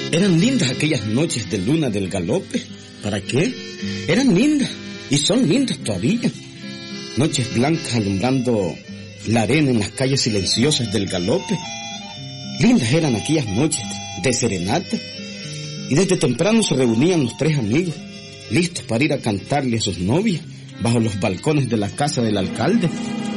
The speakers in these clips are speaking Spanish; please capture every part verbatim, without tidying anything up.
Eran lindas aquellas noches de luna del galope. ¿Para qué? Eran lindas y son lindas todavía. Noches blancas alumbrando la arena en las calles silenciosas del galope. Lindas eran aquellas noches de serenata. Y desde temprano se reunían los tres amigos, listos para ir a cantarle a sus novias bajo los balcones de la casa del alcalde.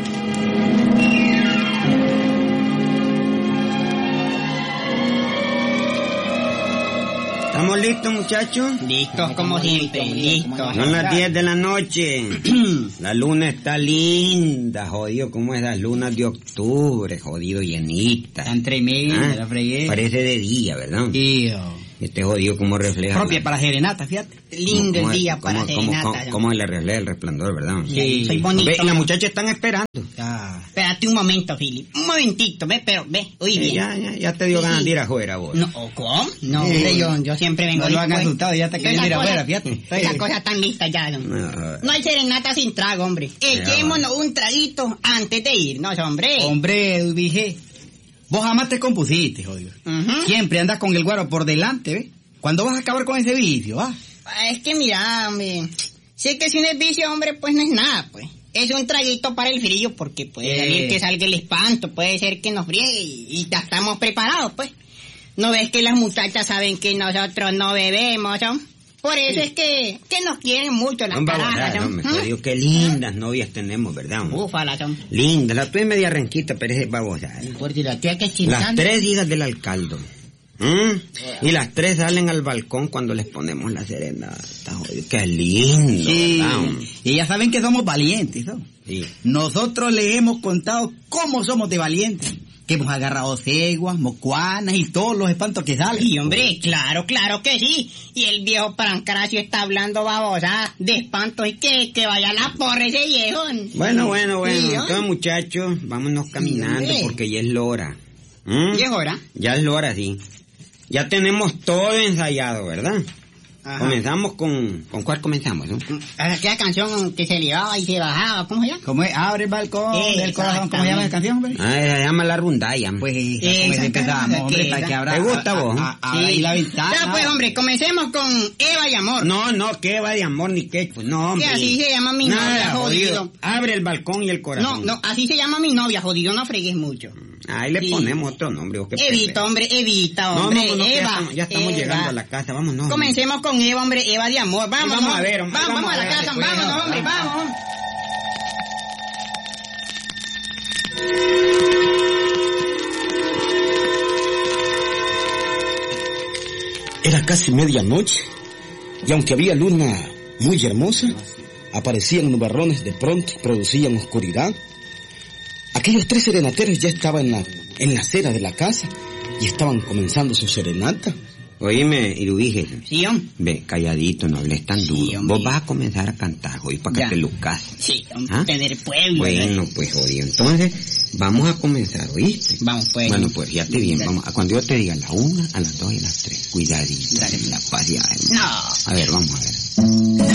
¿Estamos listos, muchachos? Listos como siempre, listos. Son las diez de la noche. La luna está linda, jodido, como es las lunas de octubre, jodido, llenita. Tan tremenda, ¿Ah? La fregué. Parece de día, ¿verdad? Tío. Este jodido como refleja. Propia la... para serenata, fíjate. Lindo el día para cómo, serenata. Cómo, cómo, cómo le refleja el resplandor, ¿verdad? Sí, soy bonito. Ve, y las muchachas están esperando. Ah. Espérate un momento, Philip. Un momentito, ve, pero ve, oye Sí, bien. ya, ya, ya te dio ganas Sí. de ir afuera, vos. No, ¿cómo? No, Sí. hombre, yo, yo siempre vengo No lo han después. asustado, ya está queriendo ir Esa afuera, cosa- fíjate. Todas esas cosas tan listas ya. No, No, no hay serenata sin trago, hombre. Echémonos un traguito antes de irnos, hombre. Hombre, dije, vos jamás te compusiste, jodido. Ujú. Siempre andas con el guaro por delante, ¿ves? ¿Cuándo vas a acabar con ese vicio, ah? Es que mira, hombre, sé que si no es vicio, hombre, pues no es nada, pues. Es un traguito para el frío porque puede Eh. salir que salga el espanto, puede ser que nos friegue y, y ya estamos preparados, pues. ¿No ves que las muchachas saben que nosotros no bebemos, ¿no? Por eso es que, que nos quieren mucho las Vamos a carajas, volar, ¿no? hombre, ¿Mm? jodido, qué lindas novias tenemos, ¿verdad? hombre? Búfala, son. Linda, la tuya es media renquita, pero es babosa. Porque la tía que es Las chingando. tres hijas del alcalde. ¿Mm? Y las tres salen al balcón cuando les ponemos la serenata, jodido. Qué lindo, Sí, ¿verdad? hombre? y ya saben que somos valientes, ¿no? Sí. Nosotros les hemos contado cómo somos de valientes. Que hemos agarrado ceguas, mocuanas y todos los espantos que salen. Y hombre, claro, claro que sí. Y el viejo Pancracio está hablando babosa de espantos y que, que vaya a la porra ese viejo. Bueno, bueno, bueno. Sí, ¿no? Entonces, muchachos, vámonos caminando hombre. porque ya es la hora. ¿Mm? ¿Y es hora? Ya es la hora, sí. Ya tenemos todo ensayado, ¿verdad? Ajá. Comenzamos con... ¿Con cuál comenzamos, no? Aquella canción que se elevaba y se bajaba, ¿cómo se llama? ¿Cómo es? Abre el balcón Eh, del corazón. ¿Cómo se llama la canción, hombre? Ah, se llama La Rondalla. Pues Esa con eso canción, empezamos, hombre, que para esa- que abra... ¿Te gusta, vos? a- a- abra ahí la ventana. Ya pues, hombre, comencemos con Eva y Amor. No, no, que va de amor ni qué. Pues no, hombre. Que así se llama mi Nada, novia, jodido. Abre el balcón y el No, corazón. no, así se llama mi novia, jodido, no fregues mucho. Ahí le Sí. ponemos otro nombre. ¿o qué Evita, hombre, evita, No, hombre, no, no, que ya Eva. estamos, ya estamos Eva. llegando a la casa, vámonos. Comencemos con Eva, hombre, Eva de Amor. Vamos, vamos a ver, hombre, vamos, vamos vamos a a la ver, casa, pues, vámonos, hombre, vamos. vamos. Era casi medianoche, y aunque había luna muy hermosa, aparecían nubarrones de pronto y producían oscuridad. Aquellos tres serenateros ya estaban en la, en la acera de la casa y estaban comenzando su serenata. Oíme, Irubije. Sí, hombre. Ve, calladito, no hables tan duro. Sí, hombre. Vos vas a comenzar a cantar, hoy para que Ya. te luzcas. Sí, hombre, ¿Ah? tener pueblo. Bueno, pues, jodido. Entonces, vamos a comenzar, ¿oíste? Vamos, pues. Bueno, pues, ya te bien. Dale. Vamos, a cuando yo te diga la una, a las dos y a las tres. Cuidadito, Dale. la paz ya. No. A ver, vamos a ver.